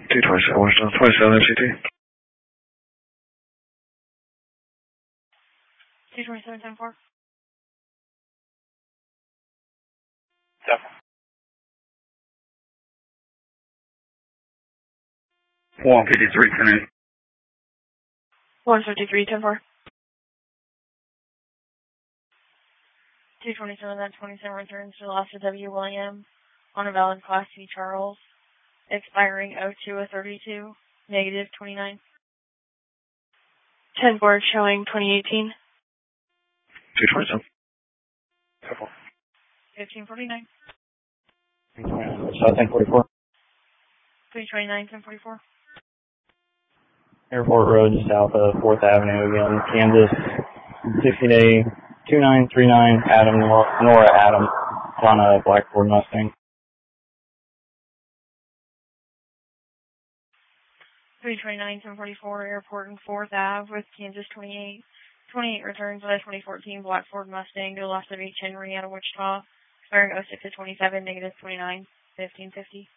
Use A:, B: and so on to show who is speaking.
A: 227 Westbound 27 FCT.
B: 227 10-4.
A: 153 10-8.
B: 153 10-4. 227 that 27 returns to Alaska W. William on a valid Class C Charles, expiring 02/32, negative 29. 10 board showing 2018.
A: 227.
B: 1549.
C: South 1044.
B: 329 1044.
C: Airport Road, south of 4th Avenue again, Kansas. 60-day 2939 Adam, Nora Adam, on a black Ford Mustang.
B: 329 1044, airport and 4th Ave with Kansas 28. 28 returns with a 2014 black Ford Mustang to Alaska Beach Henry out of Wichita, expiring 06/27, negative 29, 1550.